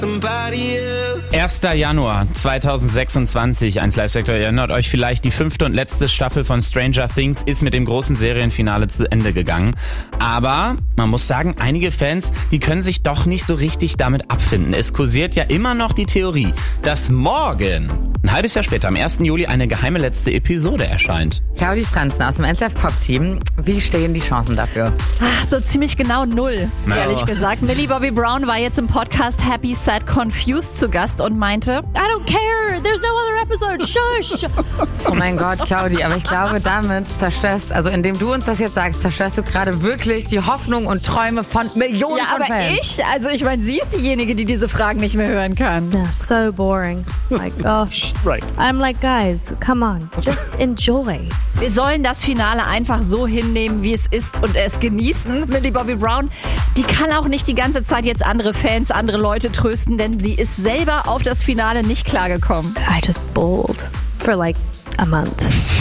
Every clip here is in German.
1. Januar 2026, 1 Live-Sektor, ihr erinnert euch vielleicht, die 5. und letzte Staffel von Stranger Things ist mit dem großen Serienfinale zu Ende gegangen. Aber man muss sagen, einige Fans, die können sich doch nicht so richtig damit abfinden. Es kursiert ja immer noch die Theorie, dass morgen, ein halbes Jahr später, am 1. Juli, eine geheime letzte Episode erscheint. Claudi Franzen aus dem 1 Live Pop Team, wie stehen die Chancen dafür? Ach, so ziemlich genau 0, ehrlich gesagt. Millie Bobby Brown war jetzt im Podcast Happy, Sad, Confused zu Gast und meinte, I don't care, there's no other episode, shush. Oh mein Gott, Claudi, aber ich glaube, damit zerstörst, also indem du uns das jetzt sagst, zerstörst du gerade wirklich die Hoffnung und Träume von Millionen von Fans. Ich meine, sie ist diejenige, die diese Fragen nicht mehr hören kann. Yeah, so boring. My gosh. Right. I'm like, guys, come on, just enjoy. Wir sollen das Finale einfach so hinnehmen, wie es ist und es genießen. Millie Bobby Brown, die kann auch nicht die ganze Zeit jetzt andere Fans, andere Leute trösten, denn sie ist selber auf das Finale nicht klargekommen. I just bawled for like a month.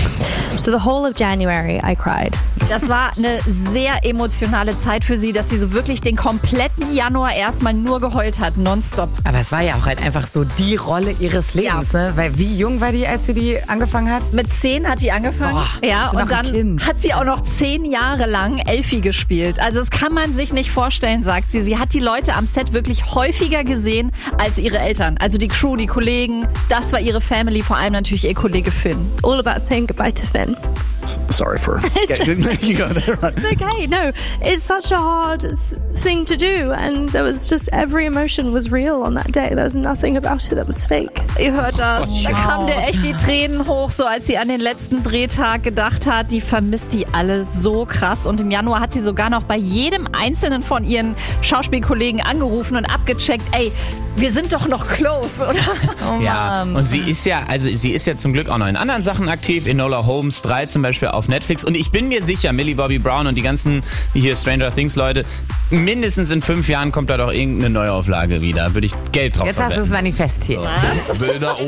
So the whole of January I cried. Das war eine sehr emotionale Zeit für sie, dass sie so wirklich den kompletten Januar erstmal nur geheult hat, nonstop. Aber es war ja auch halt einfach so die Rolle ihres Lebens, ne? Weil wie jung war die, als sie die angefangen hat? Mit 10 hat die angefangen. Boah, ja, ist noch und ein dann Kind. hat sie auch noch 10 Jahre lang Elfie gespielt. Also das kann man sich nicht vorstellen, sagt sie. Sie hat die Leute am Set wirklich häufiger gesehen als ihre Eltern. Also die Crew, die Kollegen, das war ihre Family, vor allem natürlich ihr Kollege Finn. All about saying goodbye to Finn. Sorry for getting you go there. Right. It's okay, no, it's such a hard thing to do, and there was just every emotion was real on that day. There was nothing about it that was fake. Ihr hört das. Da kamen der echt die Tränen hoch, so als sie an den letzten Drehtag gedacht hat. Die vermisst die alle so krass. Und im Januar hat sie sogar noch bei jedem einzelnen von ihren Schauspielkollegen angerufen und abgecheckt, ey, wir sind doch noch close, oder? Oh Ja, Mann. und sie ist ja zum Glück auch noch in anderen Sachen aktiv, Enola Holmes 3 zum Beispiel auf Netflix. Und ich bin mir sicher, Millie Bobby Brown und die ganzen hier Stranger Things Leute, mindestens in 5 Jahren kommt da doch irgendeine Neuauflage wieder. Würde ich Geld drauf Jetzt hast du es verwetten. manifestiert. Bilder